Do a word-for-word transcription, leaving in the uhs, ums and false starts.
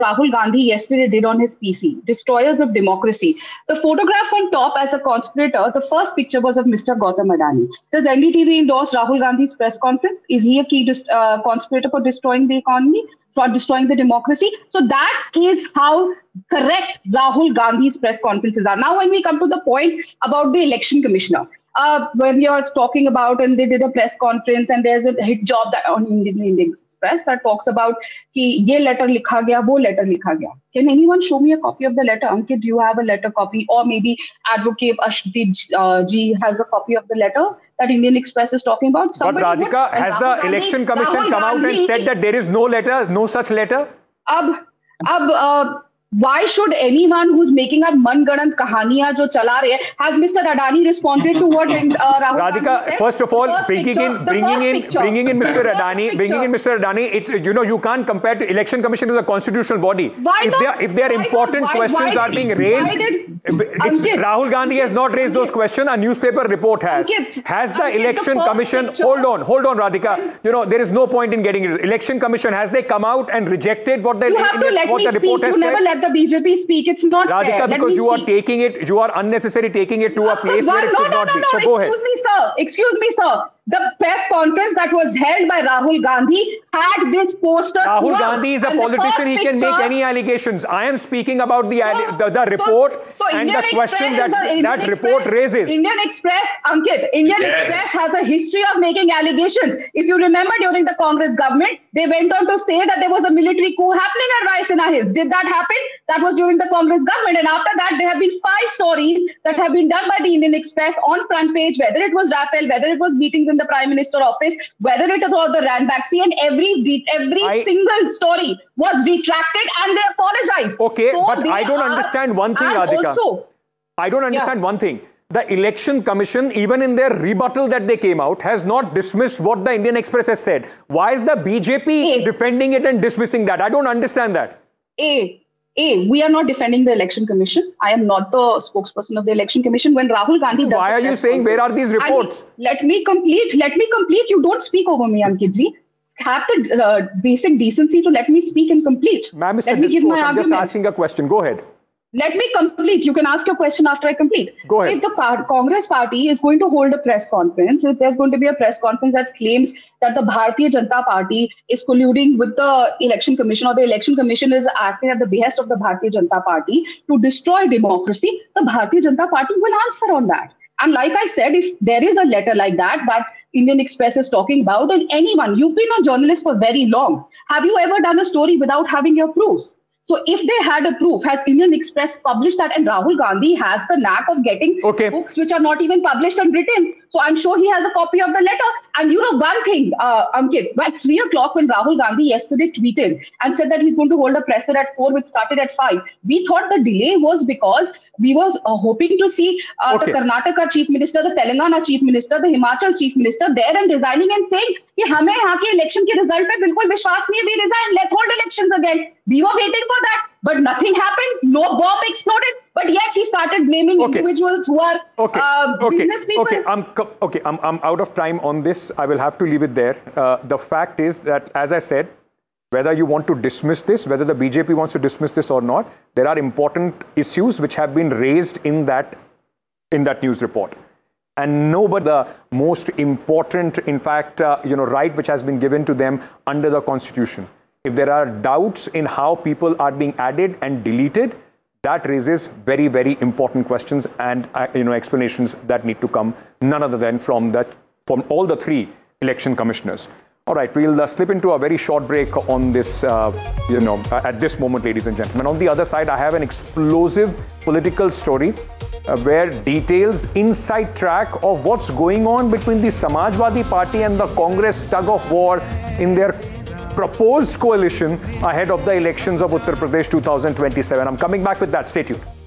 Rahul Gandhi yesterday did on his P C, Destroyers of Democracy. The photograph on top as a conspirator, the first picture was of Mister Gautam Adani. Does N D T V endorse Rahul Gandhi's press conference? Is he a key uh, conspirator for destroying the economy, for destroying the democracy? So that is how correct Rahul Gandhi's press conferences are. Now, when we come to the point about the election commissioner, Uh, when you're talking about, and they did a press conference, and there's a hit job that on Indian, Indian Express that talks about कि ये letter लिखा गया, वो letter लिखा गया. Can anyone show me a copy of the letter? Ankit, do you have a letter copy? Or maybe Advocate Ashdeep uh, Ji has a copy of the letter that Indian Express is talking about? Somebody but Radhika, would, has Rahul the Gandhi, election commission Rahul come Gandhi, out and said that there is no letter, no such letter? Ab, ab, uh, Why should anyone who's making up mangadant kahaniyan jo chala rahe hai, has Mister Adani responded to what uh, Rahul Radhika, Gandhi said? First of all, bringing picture, in, bringing in, picture. bringing in Mister Adani, bringing in Mister Adani, it's, you know, you can't compare to election commission is a constitutional body. Why if not? there, if there are important why, questions why are being raised, did, it's, Rahul Gandhi has not raised Ankit, those questions. A newspaper report has. Ankit, Ankit, has the election the commission? Picture. Hold on, hold on, Radhika. You know, there is no point in getting it. Election commission, has they come out and rejected what the, you have to let what me the report speak. has You said? never let the B J P speak. It's not Radhika, fair. because you speak. are taking it, you are unnecessarily taking it to a place Why? where it no, should no, not no, be. no, So no. go Excuse ahead. me, sir. Excuse me, sir. The press conference that was held by Rahul Gandhi had this poster. Rahul Gandhi is a politician. He can make any allegations. I am speaking about the so, the, the report so, so and Indian the question Express that the, that Express, report raises. Indian Express, Ankit, Indian yes. Express has a history of making allegations. If you remember, during the Congress government, they went on to say that there was a military coup happening at Raisina Hills. Did that happen? That was during the Congress government. And after that, there have been five stories that have been done by the Indian Express on front page, whether it was Rafale, whether it was meetings in the Prime Minister office, whether it was the Ranbaxy, and every every I, single story was retracted and they apologized. Okay, so but I don't are, understand one thing, Radhika. Also, I don't understand yeah. one thing. The Election Commission, even in their rebuttal that they came out, has not dismissed what the Indian Express has said. Why is the B J P A. defending it and dismissing that? I don't understand that. A. A, we are not defending the Election Commission. I am not the spokesperson of the Election Commission. When Rahul Gandhi does Why are you saying, where are these reports? I mean, let me complete. Let me complete. You don't speak over me, Ankit ji. Have the uh, basic decency to let me speak and complete. Ma'am, let me give my I'm argument. just asking a question. Go ahead. Let me complete. You can ask your question after I complete. Go ahead. If the par Congress party is going to hold a press conference, if there's going to be a press conference that claims that the Bharatiya Janata Party is colluding with the Election Commission, or the Election Commission is acting at the behest of the Bharatiya Janata Party to destroy democracy, the Bharatiya Janata Party will answer on that. And like I said, if there is a letter like that, that Indian Express is talking about, and anyone, you've been a journalist for very long. Have you ever done a story without having your proofs? So if they had a proof, has Indian Express published that? And Rahul Gandhi has the knack of getting okay. books which are not even published and written. So I'm sure he has a copy of the letter. And you know one thing, uh, Ankit, by three o'clock when Rahul Gandhi yesterday tweeted and said that he's going to hold a presser at four, which started at five, we thought the delay was because we was uh, hoping to see uh, okay. the Karnataka Chief Minister, the Telangana Chief Minister, the Himachal Chief Minister there and resigning and saying, कि हमें यहाँ के election के result पे बिल्कुल विश्वास नहीं है, we resign, let's hold elections again. We were waiting for that, but nothing happened. No bomb exploded. But yet he started blaming okay. individuals who are okay. uh, okay. business people. Okay, I'm okay. I'm I'm out of time on this. I will have to leave it there. Uh, the fact is that, as I said, whether you want to dismiss this, whether the B J P wants to dismiss this or not, there are important issues which have been raised in that in that news report. And nobody, the most important, in fact, uh, you know, right which has been given to them under the Constitution. If there are doubts in how people are being added and deleted, that raises very, very important questions and uh, you know explanations that need to come none other than from that from all the three election commissioners. All right, we'll uh, slip into a very short break on this, uh, you know, uh, at this moment, ladies and gentlemen. On the other side, I have an explosive political story uh, where details inside track of what's going on between the Samajwadi Party and the Congress tug of war in their proposed coalition ahead of the elections of Uttar Pradesh two thousand twenty-seven. I'm coming back with that. Stay tuned.